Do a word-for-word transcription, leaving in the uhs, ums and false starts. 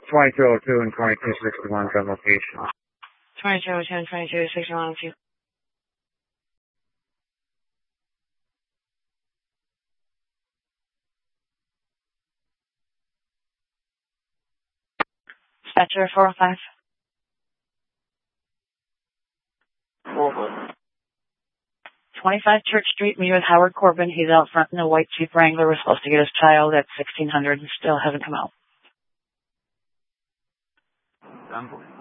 twenty-two oh two and twenty-two sixty-one gun location. twenty-two oh two and twenty-two sixty-one with you. Dispatcher four oh five. twenty-five Church Street, meet with Howard Corbin. He's out front in a white Jeep Wrangler. We're supposed to get his child at sixteen hundred and still hasn't come out. Unbelievable.